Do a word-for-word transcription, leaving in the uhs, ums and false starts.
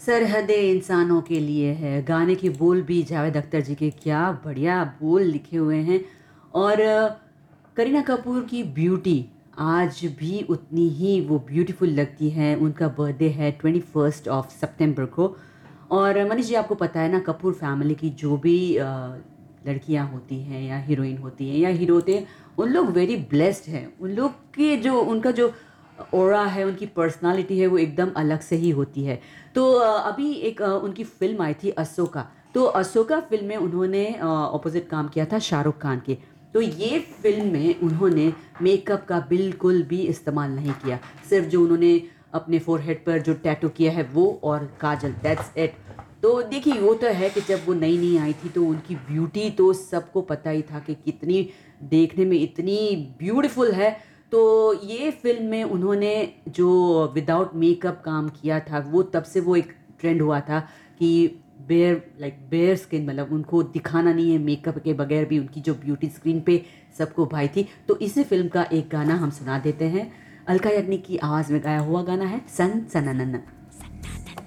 सरहदें इंसानों के लिए है। गाने के बोल भी जावेद अख्तर जी के क्या बढ़िया बोल लिखे हुए हैं। और अ, करीना कपूर की ब्यूटी आज भी उतनी ही वो ब्यूटीफुल लगती है। उनका बर्थडे है ट्वेंटी फर्स्ट ऑफ सितंबर को। और अ, मनीष जी, आपको पता है ना, कपूर फैमिली की जो भी अ, लड़कियां होती हैं या हीरोइन होती हैं या हीरो होते हैं, उन लोग वेरी ब्लेस्ड हैं। उन लोग के जो उनका जो ओरा है, उनकी पर्सनालिटी है, वो एकदम अलग से ही होती है। तो अ, अभी एक अ, उनकी फिल्म आई थी अशोका। तो अशोका फिल्म में उन्होंने ऑपोजिट काम किया था शाहरुख खान के। तो ये फिल्म में उन्होंने मेकअप का बिल्कुल भी इस्तेमाल नहीं किया। सिर्फ जो उन्होंने अपने फोरहेड पर जो टैटू किया है वो और काजल, दैट्स इट। तो देखिए, वो तो है कि जब वो नई नई आई थी तो उनकी ब्यूटी तो सबको पता ही था कि कितनी देखने में इतनी ब्यूटीफुल है। तो ये फिल्म में उन्होंने जो विदाउट मेकअप काम किया था, वो तब से वो एक ट्रेंड हुआ था कि बेयर लाइक बेयर स्किन, मतलब उनको दिखाना नहीं है मेकअप के बगैर भी उनकी जो ब्यूटी स्क्रीन पे सबको भाई थी। तो इसी फिल्म का एक गाना हम सुना देते हैं। अलका याग्निक की आवाज़ में गाया हुआ गाना है सन सननन।